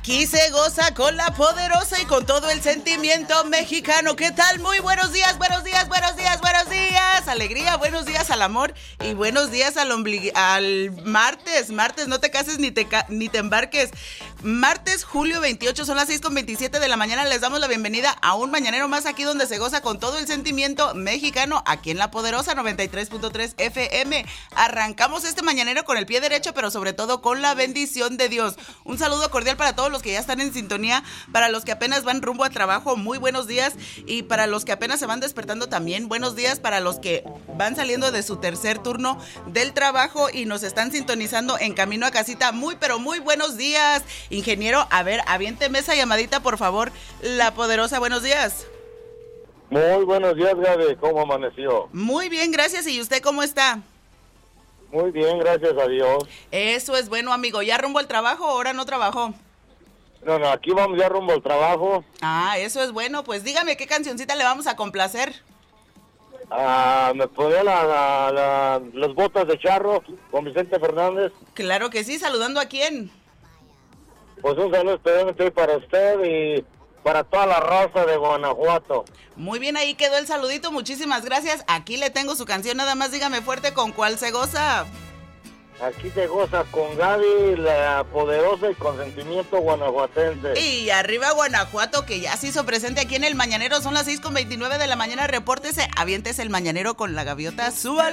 Aquí se goza con la poderosa y con todo el sentimiento mexicano. ¿Qué tal? Muy buenos días, buenos días, buenos días, buenos días. Alegría, buenos días al amor y buenos días al martes. Martes, no te cases ni te embarques. Martes, julio 28, son las 6:27 de la mañana. Les damos la bienvenida a un mañanero más aquí donde se goza con todo el sentimiento mexicano, aquí en la poderosa 93.3 FM. Arrancamos este mañanero con el pie derecho, pero sobre todo con la bendición de Dios. Un saludo cordial para todos los que ya están en sintonía, para los que apenas van rumbo a trabajo, muy buenos días, y para los que apenas se van despertando también, buenos días, para los que van saliendo de su tercer turno del trabajo y nos están sintonizando en camino a casita, muy pero muy buenos días. Ingeniero, a ver, aviénteme esa llamadita, por favor, la poderosa, buenos días. Muy buenos días, Gaby, ¿cómo amaneció? Muy bien, gracias, ¿y usted cómo está? Muy bien, gracias a Dios. Eso es bueno, amigo. ¿Ya rumbo al trabajo o ahora no trabajó? No, aquí vamos ya rumbo al trabajo. Ah, eso es bueno. Pues dígame qué cancioncita le vamos a complacer. Me ponía las botas de charro con Vicente Fernández. Claro que sí, ¿saludando a quién? Pues un saludo especialmente para usted y para toda la raza de Guanajuato. Muy bien, ahí quedó el saludito, muchísimas gracias. Aquí le tengo su canción, nada más dígame fuerte con cuál se goza. Aquí se goza con Gaby, la poderosa y con sentimiento guanajuatense. Y arriba Guanajuato, que ya se hizo presente aquí en el mañanero, son las 6:29 de la mañana, repórtese, aviéntese el mañanero con la gaviota, súbale.